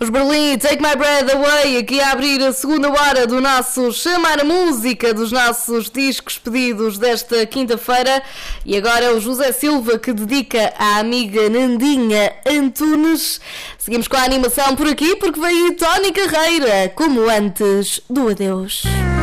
Os Berlim, Take My Breath Away, aqui a abrir a segunda hora do nosso Chamar a Música, dos nossos discos pedidos desta quinta-feira. E agora é o José Silva que dedica à amiga Nandinha Antunes. Seguimos com a animação por aqui porque veio Tony Carreira, como antes do adeus.